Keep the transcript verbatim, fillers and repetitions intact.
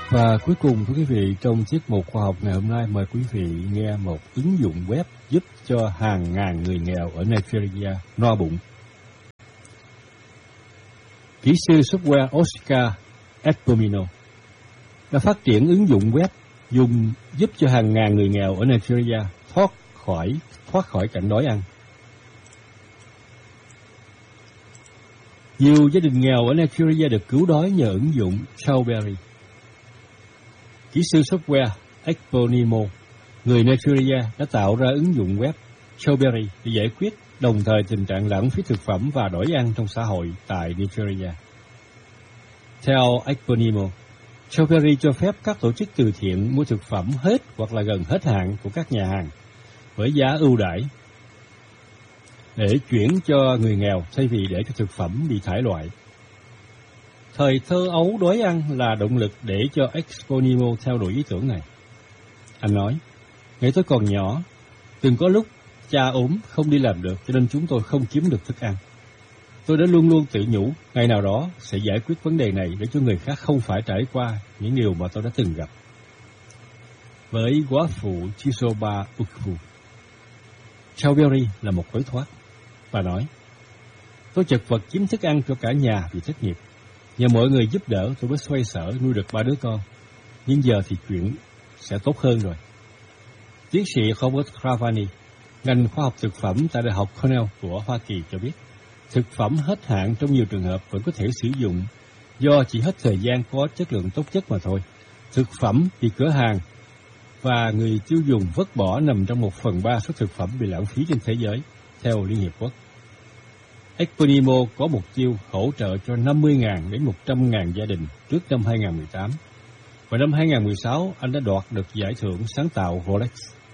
Và cuối cùng, thưa quý vị, trong tiết mục khoa học ngày hôm nay, mời quý vị nghe một ứng dụng web giúp cho hàng ngàn người nghèo ở Nigeria no bụng. Kỹ sư software Oscar Ekpomino đã phát triển ứng dụng web dùng giúp cho hàng ngàn người nghèo ở Nigeria thoát khỏi thoát khỏi cảnh đói ăn. Nhiều gia đình nghèo ở Nigeria được cứu đói nhờ ứng dụng Chowberry. Kỹ sư software Ekponimo, người Nigeria, đã tạo ra ứng dụng web Chowberry để giải quyết đồng thời tình trạng lãng phí thực phẩm và đói ăn trong xã hội tại Nigeria. Theo Ekponimo, Chowberry cho phép các tổ chức từ thiện mua thực phẩm hết hoặc là gần hết hạn của các nhà hàng với giá ưu đãi để chuyển cho người nghèo thay vì để cho thực phẩm bị thải loại. Thời thơ ấu đói ăn là động lực để cho Ekponimo theo đuổi ý tưởng này. Anh nói, ngày tôi còn nhỏ, từng có lúc cha ốm không đi làm được cho nên chúng tôi không kiếm được thức ăn. Tôi đã luôn luôn tự nhủ, ngày nào đó sẽ giải quyết vấn đề này để cho người khác không phải trải qua những điều mà tôi đã từng gặp. Với góa phụ Chisoba Ukwu, Chowberry là một lối thoát. Bà nói, tôi chật vật kiếm thức ăn cho cả nhà vì thất nghiệp. Nhờ mọi người giúp đỡ tôi mới xoay sở nuôi được ba đứa con. Nhưng giờ thì chuyện sẽ tốt hơn rồi. Tiến sĩ Robert Cravani, ngành khoa học thực phẩm tại Đại học Cornell của Hoa Kỳ cho biết, thực phẩm hết hạn trong nhiều trường hợp vẫn có thể sử dụng do chỉ hết thời gian có chất lượng tốt nhất mà thôi. Thực phẩm bị cửa hàng và người tiêu dùng vứt bỏ nằm trong một phần ba số thực phẩm bị lãng phí trên thế giới, theo Liên Hiệp Quốc. Ekponimo có mục tiêu hỗ trợ cho năm mươi nghìn đến một trăm nghìn gia đình trước năm hai không một tám. Và năm hai không một sáu, anh đã đoạt được giải thưởng sáng tạo Rolex.